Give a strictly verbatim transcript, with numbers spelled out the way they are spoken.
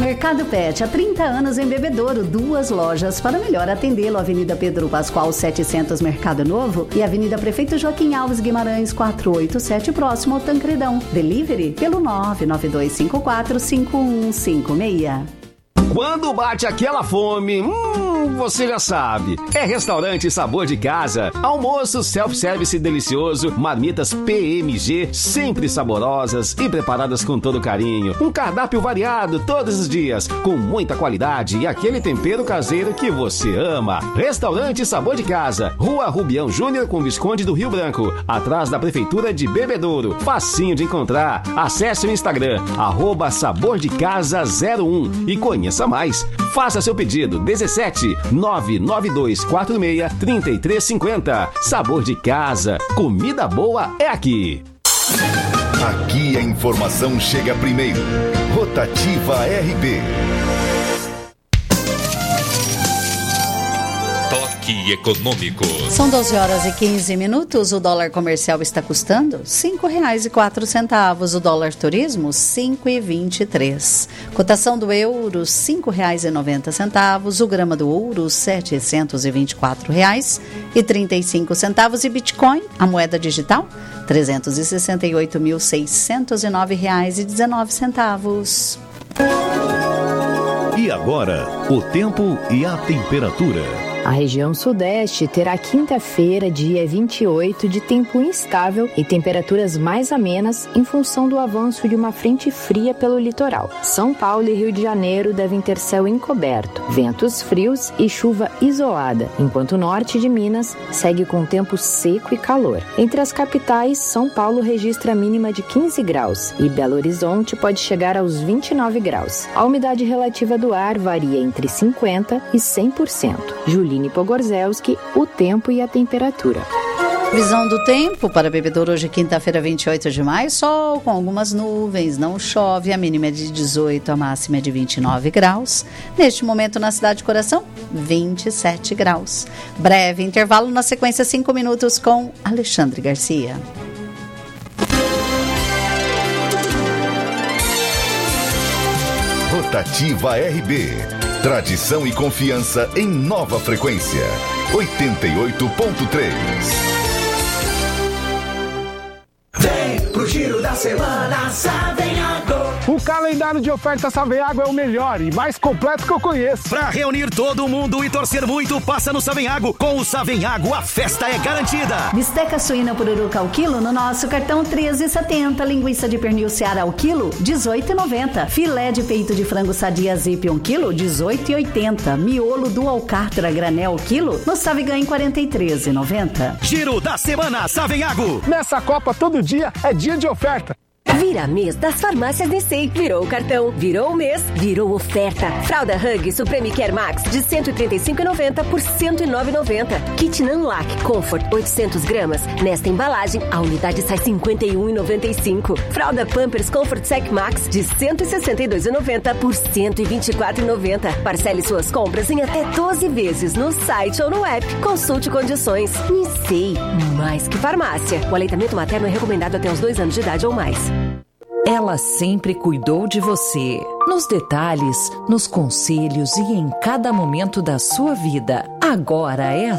Mercado Pet, há trinta anos em Bebedouro, duas lojas para melhor atendê-lo. Avenida Pedro Pascoal setecentos, Mercado Novo, e Avenida Prefeito Joaquim Alves Guimarães quatrocentos e oitenta e sete, próximo ao Tancredão. Delivery pelo nove nove dois cinco quatro cinco um cinco seis. Quando bate aquela fome, hum, você já sabe. É Restaurante Sabor de Casa. Almoço self-service delicioso, marmitas P M G, sempre saborosas e preparadas com todo carinho. Um cardápio variado todos os dias, com muita qualidade e aquele tempero caseiro que você ama. Restaurante Sabor de Casa, Rua Rubião Júnior com Visconde do Rio Branco, atrás da Prefeitura de Bebedouro. Facinho de encontrar. Acesse o Instagram, arroba Sabor de Casa zero um e conheça mais. Faça seu pedido dezessete nove nove dois quatro seis três três cinco zero. Sabor de Casa, comida boa é aqui. Aqui a informação chega primeiro. Rotativa R B. Toque econômico. São doze horas e quinze minutos. O dólar comercial está custando cinco reais e quatro centavos. O dólar turismo, cinco e vinte e três. Cotação do euro, cinco reais e noventa centavos. O grama do ouro, setecentos e vinte e quatro reais e trinta e cinco centavos. E Bitcoin, a moeda digital, trezentos e sessenta e oito mil seiscentos e nove reais e dezenove centavos. E agora, o tempo e a temperatura. A região sudeste terá quinta-feira, dia vinte e oito, de tempo instável e temperaturas mais amenas em função do avanço de uma frente fria pelo litoral. São Paulo e Rio de Janeiro devem ter céu encoberto, ventos frios e chuva isolada, enquanto o norte de Minas segue com tempo seco e calor. Entre as capitais, São Paulo registra a mínima de quinze graus e Belo Horizonte pode chegar aos vinte e nove graus. A umidade relativa do ar varia entre cinquenta por cento e cem por cento. Julinho Pogorzelski, o tempo e a temperatura. Visão do tempo para Bebedouro hoje, quinta-feira, vinte e oito de maio, sol com algumas nuvens, não chove, a mínima é de dezoito, a máxima é de vinte e nove graus. Neste momento na Cidade de Coração, vinte e sete graus. Breve intervalo, na sequência cinco minutos com Alexandre Garcia. Rotativa R B. Tradição e confiança em nova frequência. oitenta e oito ponto três. Vem pro giro da semana, Savenhago. O calendário de ofertas Savenhago é o melhor e mais completo que eu conheço. Pra reunir todo mundo e torcer muito, passa no Savenhago. Com o Savenhago, a festa é garantida. Bisteca suína pururuca ao quilo no nosso cartão treze e setenta. Linguiça de pernil Seara ao quilo, dezoito e noventa. Filé de peito de frango sadia Zip um quilo, dezoito e oitenta. Miolo do alcatra granel quilo, no Savigan quarenta e três e noventa. Giro da semana, Savenhago. Nessa Copa, todo dia é dia de oferta. Vira mês das farmácias Nissei. Virou o cartão, virou o mês, virou oferta. Fralda Hug Supreme Care Max de cento e trinta e cinco reais e noventa centavos por cento e nove reais e noventa centavos. Kit Nanlac Comfort oitocentos gramas. Nesta embalagem, a unidade sai cinquenta e um reais e noventa e cinco centavos. Fralda Pampers Comfort Sec Max de cento e sessenta e dois reais e noventa centavos por cento e vinte e quatro reais e noventa centavos. Parcele suas compras em até doze vezes no site ou no app. Consulte condições. Nissei, mais que farmácia. O aleitamento materno é recomendado até os dois anos de idade ou mais. Ela sempre cuidou de você, nos detalhes, nos conselhos e em cada momento da sua vida. Agora é a